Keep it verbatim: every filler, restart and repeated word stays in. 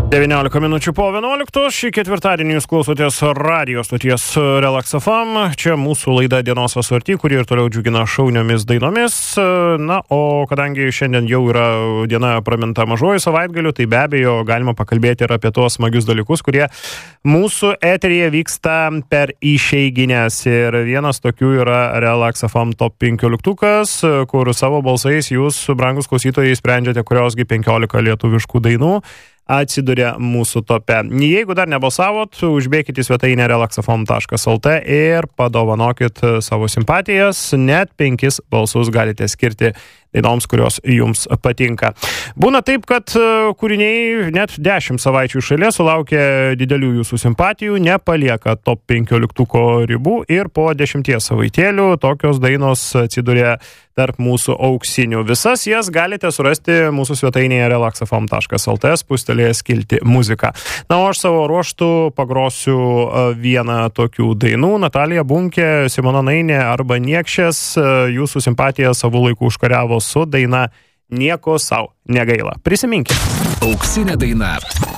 devyniolika minučių po vienuoliktos. Šį ketvirtadienį jūs klausotės radio stoties Relax F M. Čia mūsų laida Dienos assorti, kuri ir toliau džiugina šauniomis dainomis. Na, o kadangi šiandien jau yra diena praminta mažuoju savaitgaliu, tai be abejo galima pakalbėti ir apie tuos smagius dalykus, kurie mūsų eteryje vyksta per išeiginės. Ir vienas tokių yra Relax F M top penkioliktukas, kur savo balsais jūs, brangus klausytojai, sprendžiate, kuriosgi penkiolika lietuviškų dainų atsiduria mūsų tope. Jeigu dar nebalsavot, užbėkit į svetainę relax f m taškas l t ir padovanokit savo simpatijas. Net penkis balsus galite skirti dainoms, kurios jums patinka. Būna taip, kad kūriniai net dešimt savaičių šalia sulaukia didelių jūsų simpatijų, nepalieka top penkioliktuko ribų ir po dešimties savaitėlių tokios dainos atsiduria tarp mūsų auksinių. Visas jas galite surasti mūsų svetainėje relax f m taškas l t, spustelėjęs skiltį muziką. Na, o aš savo ruoštų pagrosiu vieną tokių dainų. Natalija Bunkė, Simona Nainė arba Niekšės jūsų simpatiją savo laiku užkariavo su daina Nieko sau negaila. Prisiminkite. Auksinė daina.